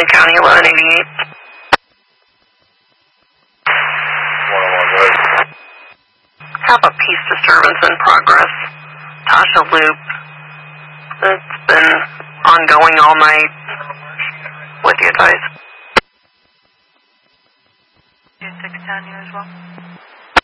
Lee County 1188. 101 West. Have a peace disturbance in progress. Tasha Loop. It's been ongoing all night. With you guys. 610 here as well.